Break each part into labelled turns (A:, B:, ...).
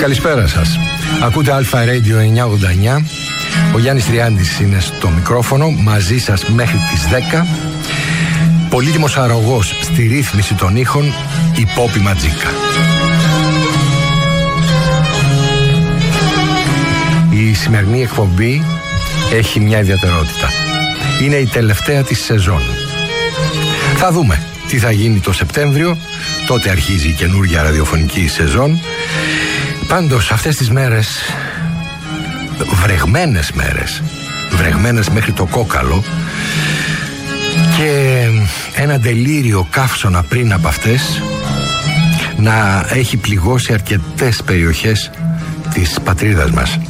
A: Καλησπέρα σας. Ακούτε Αλφα Radio 989. Ο Γιάννης Τριάντης είναι στο μικρόφωνο, μαζί σας μέχρι τις 10. Πολύτιμος αρρωγός στη ρύθμιση των ήχων, η Πόπη Ματζίκα. Η σημερινή εκπομπή έχει μια ιδιαιτερότητα. Είναι η τελευταία της σεζόν. Θα δούμε τι θα γίνει το Σεπτέμβριο. Τότε αρχίζει η καινούργια ραδιοφωνική σεζόν. Πάντως αυτές τις μέρες, βρεγμένες μέχρι το κόκαλο, και ένα τελείριο καύσωνα πριν από αυτές να έχει πληγώσει αρκετές περιοχές της πατρίδας μας.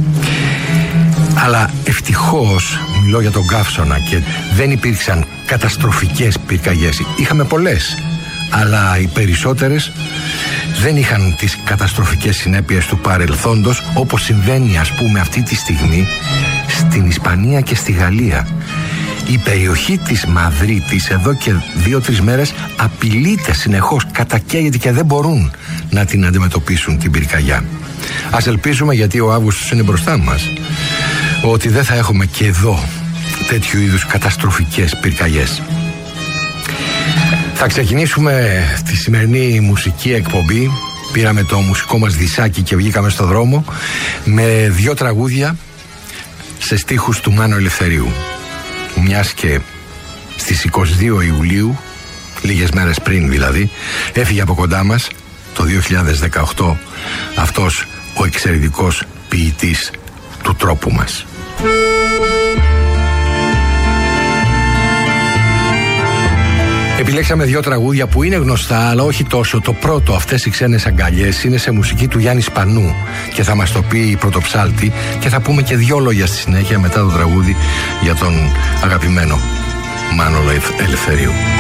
A: Αλλά ευτυχώς, μιλώ για τον καύσωνα, και δεν υπήρξαν καταστροφικές πυρκαγιές. Είχαμε πολλές, αλλά οι περισσότερες δεν είχαν τις καταστροφικές συνέπειες του παρελθόντος, όπως συμβαίνει ας πούμε αυτή τη στιγμή στην Ισπανία και στη Γαλλία. Η περιοχή της Μαδρίτης εδώ και 2-3 μέρες απειλείται συνεχώς, κατακαίγεται και δεν μπορούν να την αντιμετωπίσουν την πυρκαγιά. Ας ελπίσουμε, γιατί ο Αύγουστος είναι μπροστά μας, ότι δεν θα έχουμε και εδώ τέτοιου είδους καταστροφικές πυρκαγιές. Θα ξεκινήσουμε τη σημερινή μουσική εκπομπή. Πήραμε το μουσικό μας δισάκι και βγήκαμε στο δρόμο με 2 τραγούδια σε στίχους του Μάνου Ελευθερίου. Μιας και στις 22 Ιουλίου, λίγες μέρες πριν δηλαδή, έφυγε από κοντά μας το 2018 αυτός ο εξαιρετικός ποιητής του τρόπου μας. Επιλέξαμε 2 τραγούδια που είναι γνωστά, αλλά όχι τόσο. Το πρώτο, αυτές οι ξένες αγκαλιές, είναι σε μουσική του Γιάννη Σπανού και θα μας το πει η πρωτοψάλτη, και θα πούμε και 2 λόγια στη συνέχεια μετά το τραγούδι για τον αγαπημένο Μάνο Ελευθερίου.